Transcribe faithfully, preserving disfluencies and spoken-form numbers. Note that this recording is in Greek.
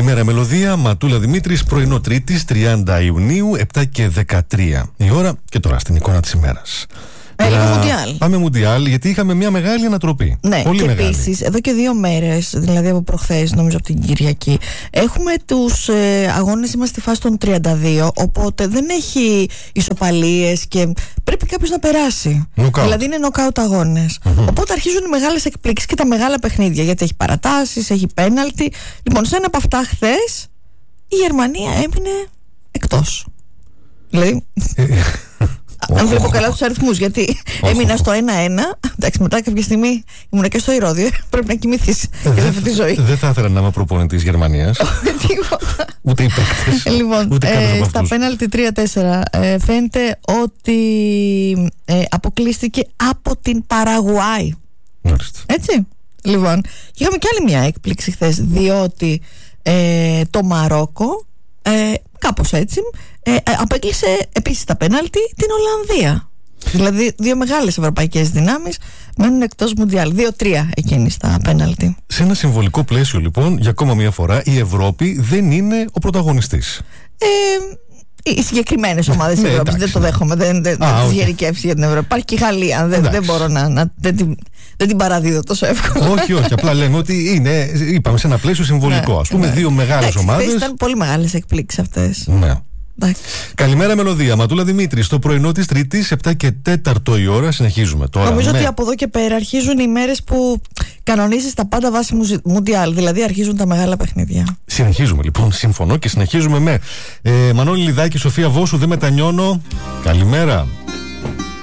Καλημέρα Μελωδία, Ματούλα Δημήτρης, πρωινό Τρίτης, τριάντα Ιουνίου, επτά και δεκατρία η ώρα. Και τώρα στην εικόνα της ημέρας. Πάμε Μουντιάλ. Πάμε Μουντιάλ, γιατί είχαμε μια μεγάλη ανατροπή. Ναι, πολύ και μεγάλη. επίσης, εδώ και δύο μέρες, δηλαδή από προχθές, νομίζω από την Κυριακή, έχουμε τους ε, αγώνες, είμαστε στη φάση των τριάντα δύο, οπότε δεν έχει ισοπαλίες και πρέπει κάποιος να περάσει. Νοκάουτ. Δηλαδή είναι νοκάουτ αγώνες. Mm-hmm. Οπότε αρχίζουν οι μεγάλες εκπλήξεις και τα μεγάλα παιχνίδια, γιατί έχει παρατάσεις, έχει πέναλτι. Λοιπόν, σε ένα από αυτά χθες η Γερμανία έμεινε εκτός. Δηλαδή. Αν βλέπω καλά τους αριθμούς, γιατί έμεινα στο ένα ένα. Εντάξει, μετά κάποια στιγμή ήμουν και στο Ηρώδιο. Πρέπει να κοιμηθείς για αυτή τη ζωή. Δεν θα ήθελα να είμαι προπονητής Γερμανίας. Ούτε οι παίκτες. Λοιπόν, στα πέναλτι τρία τέσσερα φαίνεται ότι αποκλείστηκε από την Παραγουάη. Έτσι. Λοιπόν, είχαμε κι άλλη μια έκπληξη χθες, διότι το Μαρόκο, κάπως έτσι, ε, ε, απέκλεισε επίσης τα πέναλτι την Ολλανδία. Δηλαδή δύο μεγάλες ευρωπαϊκές δυνάμεις μένουν εκτός Μουντιάλ. δύο τρία εκείνη στα πέναλτι. Σε ένα συμβολικό πλαίσιο λοιπόν, για ακόμα μια φορά, η Ευρώπη δεν είναι ο πρωταγωνιστής. Ε, οι συγκεκριμένες ομάδες της Ευρώπης, δεν το δέχομαι, δεν, δεν, δεν τις γενικεύσει για την Ευρώπη. Υπάρχει και η Γαλλία, δεν, δεν μπορώ να, να δεν, την, δεν την παραδίδω τόσο εύκολα. Όχι, όχι, απλά λέμε ότι είναι, είπαμε, σε ένα πλαίσιο συμβολικό. Ας πούμε, ναι, δύο μεγάλες ομάδες. Ήταν πολύ μεγάλες εκπλήξεις αυτές. Ναι. Καλημέρα Μελωδία, Ματούλα Δημήτρη. Στο πρωινό της Τρίτης, επτά και τέταρτο η ώρα, συνεχίζουμε τώρα. Νομίζω με... ότι από εδώ και πέρα αρχίζουν οι μέρες που κανονίζεις τα πάντα βάσει Μουντιάλ. Δηλαδή αρχίζουν τα μεγάλα παιχνίδια. Συνεχίζουμε λοιπόν, συμφωνώ, και συνεχίζουμε με ε, Μανώλη Λιδάκη, Σοφία Βόσου, δεν μετανιώνω. Καλημέρα.